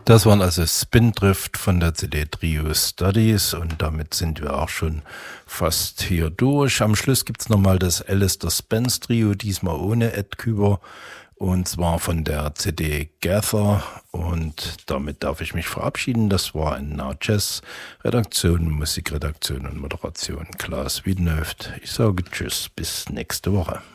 Das waren also Spindrift von der CD Trio Studies und damit sind wir auch schon fast hier durch. Am Schluss gibt's nochmal das Alistair Spence Trio, diesmal ohne Ed Küber und zwar von der CD Gather und damit darf ich mich verabschieden. Das war in Now Jazz Redaktion, Musikredaktion und Moderation Klaas Wiedenhöft. Ich sage Tschüss, bis nächste Woche.